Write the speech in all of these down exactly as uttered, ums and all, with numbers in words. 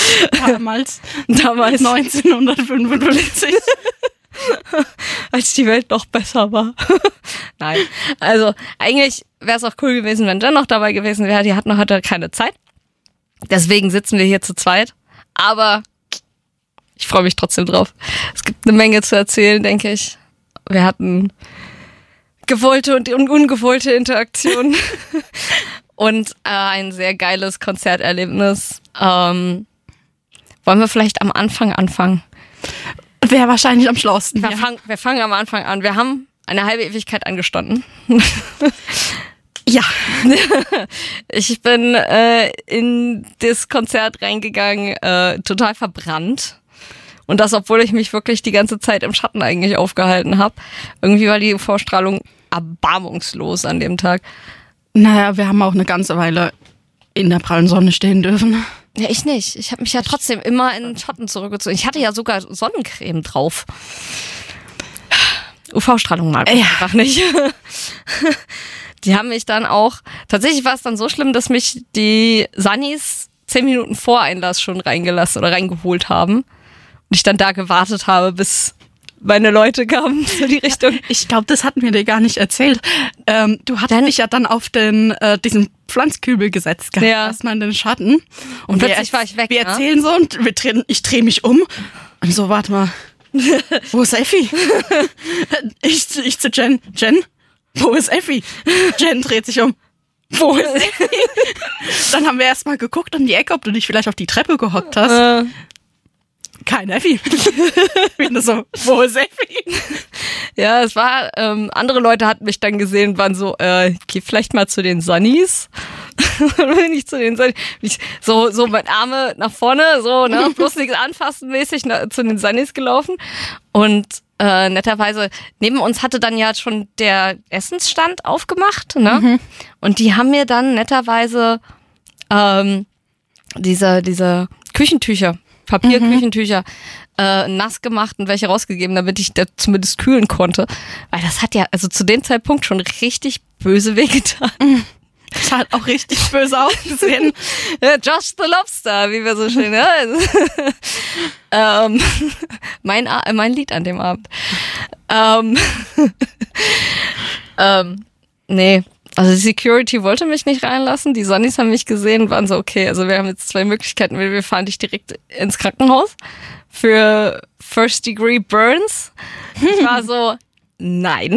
Damals. Damals. neunzehnhundertfünfundfünfzig. Als die Welt noch besser war. Nein. Also, eigentlich wäre es auch cool gewesen, wenn Jen noch dabei gewesen wäre. Die hat noch heute keine Zeit. Deswegen sitzen wir hier zu zweit. Aber ich freue mich trotzdem drauf. Es gibt eine Menge zu erzählen, denke ich. Wir hatten gewollte und un- ungewollte Interaktionen. Und äh, ein sehr geiles Konzerterlebnis. Ähm, wollen wir vielleicht am Anfang anfangen? Wäre wahrscheinlich am schlausten. Wir, Ja. fang, wir fangen am Anfang an. Wir haben eine halbe Ewigkeit angestanden. Ja. Ich bin äh, in das Konzert reingegangen, äh, total verbrannt. Und das, obwohl ich mich wirklich die ganze Zeit im Schatten eigentlich aufgehalten habe. Irgendwie war die Vorstrahlung erbarmungslos an dem Tag. Naja, wir haben auch eine ganze Weile in der prallen Sonne stehen dürfen. Ja, ich nicht. Ich habe mich ja trotzdem immer in den Schatten zurückgezogen. Ich hatte ja sogar Sonnencreme drauf. U V-Strahlung mag ich Ja. einfach nicht. Die haben mich dann auch, tatsächlich war es dann so schlimm, dass mich die Sunnies zehn Minuten vor Einlass schon reingelassen oder reingeholt haben. Und ich dann da gewartet habe, bis meine Leute kamen in die Richtung. Ich glaube, das hatten wir dir gar nicht erzählt. Ähm, du hattest Dann- dich ja dann auf den äh, diesen Pflanzkübel gesetzt gehabt, Ja. erstmal in den Schatten. Und, Und wir, plötzlich war ich weg, Wir ne? erzählen so und wir drehen, ich drehe mich um und so, warte mal, wo ist Effi? ich, zu- ich zu Jen, Jen, wo ist Effi? Jen dreht sich um. Wo ist Effi? Dann haben wir erstmal geguckt um die Ecke, ob du dich vielleicht auf die Treppe gehockt hast. Äh, Kein Effi. Ich bin so, wo ist Effi? ja, es war, ähm, andere Leute hatten mich dann gesehen, waren so, äh, geh vielleicht mal zu den Sunnies. Und dann bin ich zu den Sunnies, bin ich so, so mit Arme nach vorne, so, ne, bloß nichts anfassen mäßig na, zu den Sunnies gelaufen. Und äh, netterweise, neben uns hatte dann ja schon der Essensstand aufgemacht, ne? Mhm. Und die haben mir dann netterweise ähm, diese, diese Küchentücher, Papierküchentücher, äh, nass gemacht und welche rausgegeben, damit ich da zumindest kühlen konnte. Weil das hat ja also zu dem Zeitpunkt schon richtig böse wehgetan. Das hat auch richtig böse ausgesehen. Ja, Josh the Lobster, wie wir so schön, ne? ähm, mein, A- mein Lied an dem Abend. Ähm, ähm, nee, also die Security wollte mich nicht reinlassen. Die Sunnies haben mich gesehen und waren so, okay, also wir haben jetzt zwei Möglichkeiten. Wir fahren dich direkt ins Krankenhaus für First Degree Burns. Ich war so, nein.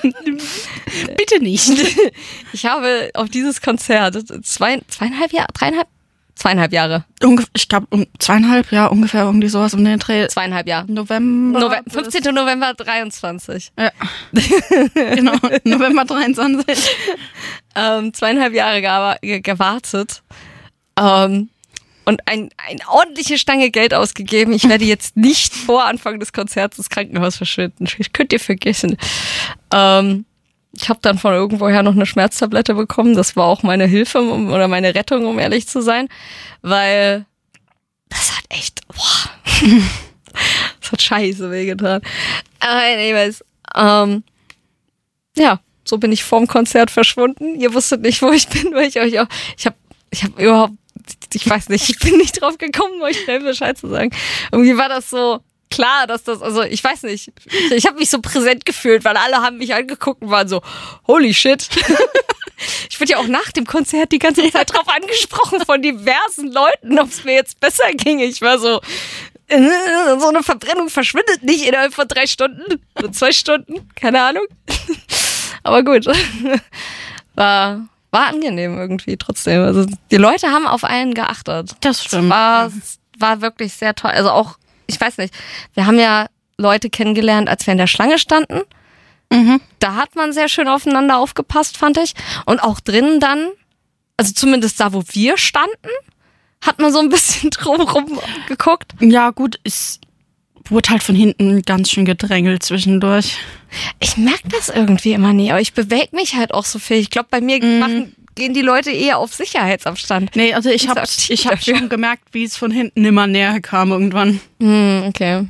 Bitte nicht. Ich habe auf dieses Konzert zwei, zweieinhalb Jahre, dreieinhalb, zweieinhalb Jahre, Ungef- ich glaube, um zweieinhalb Jahre ungefähr irgendwie sowas um den Dreh. zweieinhalb Jahre. November. Nove- fünfzehnten November dreiundzwanzig. Ja. Genau, November dreiundzwanzig. Ähm, zweieinhalb Jahre gewa- ge- gewartet. Ähm, und ein, eine ordentliche Stange Geld ausgegeben. Ich werde jetzt nicht vor Anfang des Konzerts ins Krankenhaus verschwinden. Ich könnt ihr vergessen. Ähm, ich habe dann von irgendwoher noch eine Schmerztablette bekommen. Das war auch meine Hilfe um, oder meine Rettung, um ehrlich zu sein. Weil das hat echt, boah, das hat scheiße wehgetan. Aber anyways, ähm, ja, so bin ich vorm Konzert verschwunden. Ihr wusstet nicht, wo ich bin, weil ich euch auch, ich habe ich habe überhaupt, ich weiß nicht, ich bin nicht drauf gekommen, euch schnell Bescheid zu sagen. Irgendwie war das so klar, dass das, also ich weiß nicht, ich, ich habe mich so präsent gefühlt, weil alle haben mich angeguckt und waren so, holy shit. Ich wurde ja auch nach dem Konzert die ganze Zeit drauf angesprochen von diversen Leuten, ob es mir jetzt besser ging. Ich war so, äh, so eine Verbrennung verschwindet nicht innerhalb von drei Stunden oder zwei Stunden, keine Ahnung. Aber gut, war, war angenehm irgendwie trotzdem. Also die Leute haben auf einen geachtet. Das stimmt. War, war wirklich sehr toll. Also auch, ich weiß nicht, wir haben ja Leute kennengelernt, als wir in der Schlange standen. Mhm. Da hat man sehr schön aufeinander aufgepasst, fand ich. Und auch drinnen dann, also zumindest da, wo wir standen, hat man so ein bisschen drumherum geguckt. Ja, gut, es wurde halt von hinten ganz schön gedrängelt zwischendurch. Ich merke das irgendwie immer nie, aber ich bewege mich halt auch so viel. Ich glaube, bei mir Mhm. machen, gehen die Leute eher auf Sicherheitsabstand. Nee, also ich Bin so habe aktiv ich hab dafür. schon gemerkt, wie es von hinten immer näher kam irgendwann. Hm, okay.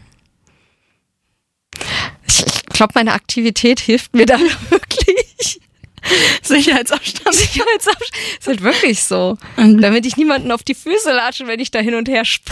Ich, ich glaube, meine Aktivität hilft mir da wirklich. Sicherheitsabstand. Sicherheitsabstand ist halt wirklich so. Und Damit ich niemanden auf die Füße latsche, wenn ich da hin und her